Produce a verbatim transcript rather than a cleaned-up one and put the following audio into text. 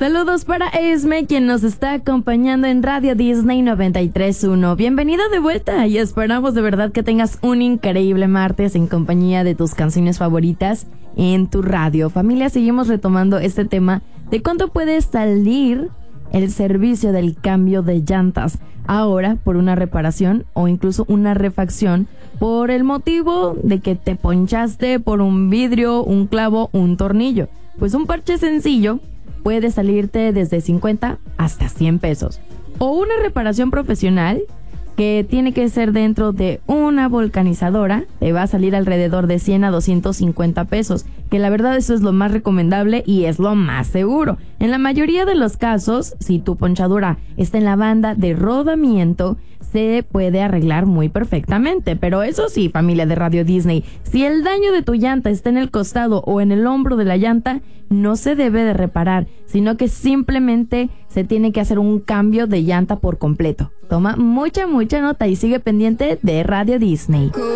Saludos para Esme, quien nos está acompañando en Radio Disney noventa y tres punto uno. Bienvenida de vuelta y esperamos de verdad que tengas un increíble martes en compañía de tus canciones favoritas en tu radio. Familia, seguimos retomando este tema de cuánto puede salir el servicio del cambio de llantas ahora por una reparación o incluso una refacción por el motivo de que te ponchaste por un vidrio, un clavo, un tornillo. Pues un parche sencillo puede salirte desde cincuenta hasta cien pesos. O una reparación profesional que tiene que ser dentro de una vulcanizadora, te va a salir alrededor de cien a doscientos cincuenta pesos, que la verdad eso es lo más recomendable y es lo más seguro. En la mayoría de los casos, si tu ponchadura está en la banda de rodamiento, se puede arreglar muy perfectamente. Pero eso sí, familia de Radio Disney, si el daño de tu llanta está en el costado o en el hombro de la llanta, no se debe de reparar, sino que simplemente se tiene que hacer un cambio de llanta por completo. Toma mucha, mucha nota y sigue pendiente de Radio Disney.